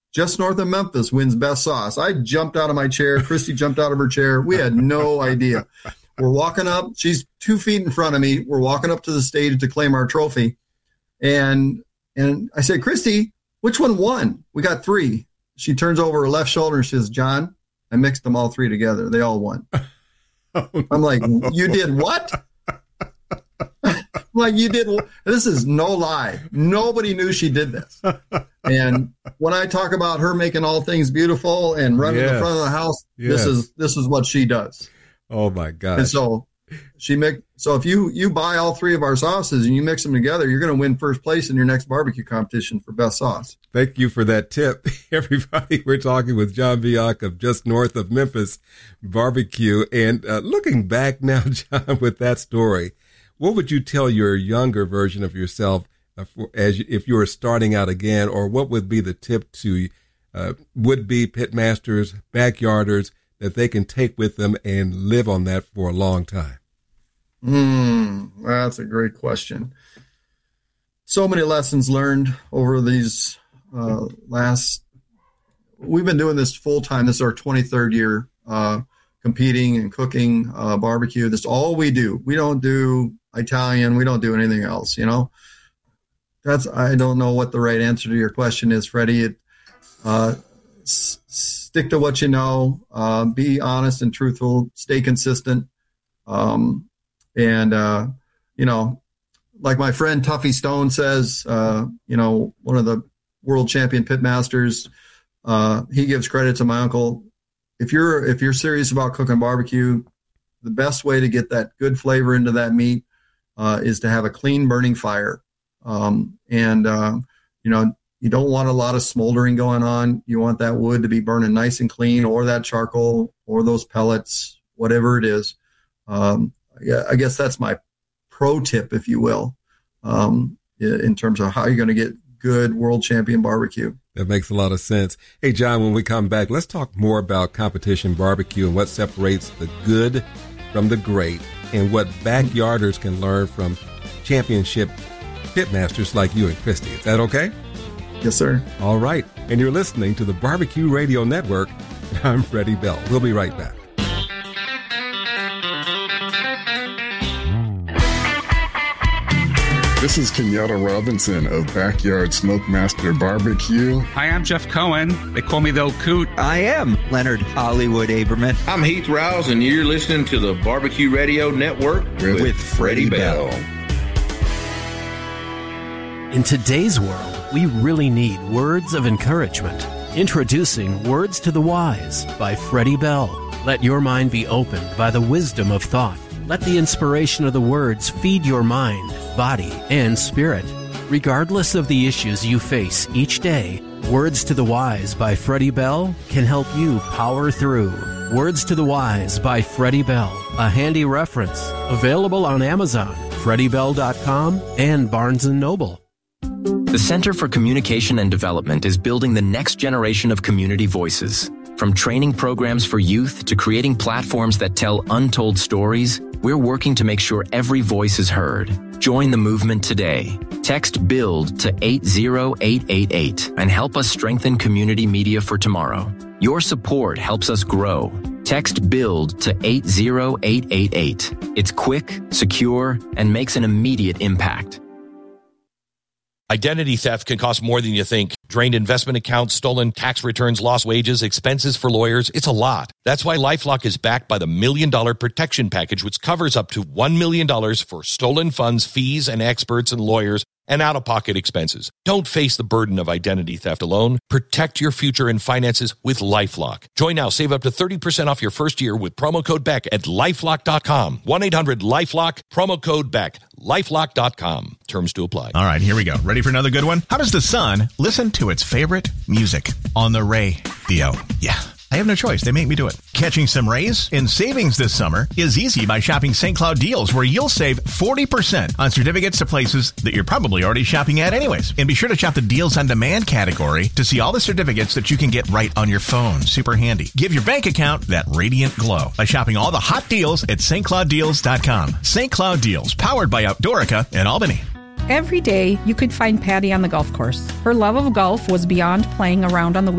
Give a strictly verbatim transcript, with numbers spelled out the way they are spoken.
just north of Memphis wins best sauce. I jumped out of my chair. Christy jumped out of her chair. We had no idea. We're walking up. She's two feet in front of me. We're walking up to the stage to claim our trophy. And and I said, Christy, which one won? We got three. She turns over her left shoulder and she says, John, I mixed them all three together. They all won. Oh, I'm like, no. You did what? Like, you did. This is no lie. Nobody knew she did this. And when I talk about her making all things beautiful and running yes. in front of the house, yes. this is this is what she does. Oh my God! And so she make so if you you buy all three of our sauces and you mix them together, you're going to win first place in your next barbecue competition for best sauce. Thank you for that tip, everybody. We're talking with John Biak of Just North of Memphis Barbecue, and uh, looking back now, John, with that story. What would you tell your younger version of yourself uh, for, as you, if you were starting out again, or what would be the tip to uh, would-be pitmasters, backyarders that they can take with them and live on that for a long time? Mm, that's a great question. So many lessons learned over these uh, last. We've been doing this full time. This is our twenty-third year uh, competing and cooking uh, barbecue. This is all we do. We don't do Italian. We don't do anything else, you know. That's, I don't know what the right answer to your question is, Freddie. It, uh, s- stick to what you know, uh, be honest and truthful, stay consistent. Um, and, uh, you know, like my friend Tuffy Stone says, uh, you know, one of the world champion pitmasters, uh, he gives credit to my uncle. If you're, if you're serious about cooking barbecue, the best way to get that good flavor into that meat Uh, is to have a clean burning fire. Um, and, uh, you know, you don't want a lot of smoldering going on. You want that wood to be burning nice and clean, or that charcoal or those pellets, whatever it is. Um, yeah, I guess that's my pro tip, if you will, um, in terms of how you're going to get good world champion barbecue. That makes a lot of sense. Hey, John, when we come back, let's talk more about competition barbecue and what separates the good from the great, and what backyarders can learn from championship pitmasters like you and Christy. Is that okay? Yes, sir. All right. And you're listening to the Barbecue Radio Network. I'm Freddie Bell. We'll be right back. This is Kenyatta Robinson of Backyard Smokemaster Barbecue. Hi, I'm Jeff Cohen. They call me the Old Coot. I am Leonard Hollywood Aberman. I'm Heath Rouse, and you're listening to the Barbecue Radio Network with, with Freddie Bell. In today's world, we really need words of encouragement. Introducing Words to the Wise by Freddie Bell. Let your mind be opened by the wisdom of thought. Let the inspiration of the words feed your mind, body, and spirit. Regardless of the issues you face each day, Words to the Wise by Freddie Bell can help you power through. Words to the Wise by Freddie Bell, a handy reference. Available on Amazon, freddie bell dot com, and Barnes and Noble. The Center for Communication and Development is building the next generation of community voices. From training programs for youth to creating platforms that tell untold stories, we're working to make sure every voice is heard. Join the movement today. Text BUILD to eight zero eight eight eight and help us strengthen community media for tomorrow. Your support helps us grow. Text BUILD to eight zero eight eight eight. It's quick, secure, and makes an immediate impact. Identity theft can cost more than you think. Drained investment accounts, stolen tax returns, lost wages, expenses for lawyers. It's a lot. That's why LifeLock is backed by the Million Dollar Protection Package, which covers up to one million dollars for stolen funds, fees, and experts and lawyers, and out-of-pocket expenses. Don't face the burden of identity theft alone. Protect your future and finances with LifeLock. Join now. Save up to thirty percent off your first year with promo code BECK at lifelock dot com. one eight hundred LifeLock, promo code BECK. lifelock dot com. Terms to apply. All right, here we go. Ready for another good one? How does the sun listen to its favorite music? On the radio. Yeah. I have no choice. They make me do it. Catching some rays in savings this summer is easy by shopping Saint Cloud Deals, where you'll save forty percent on certificates to places that you're probably already shopping at anyways. And be sure to shop the Deals on Demand category to see all the certificates that you can get right on your phone. Super handy. Give your bank account that radiant glow by shopping all the hot deals at St Cloud Deals dot com. Saint Cloud Deals, powered by Outdoorica in Albany. Every day, you could find Patty on the golf course. Her love of golf was beyond playing around on the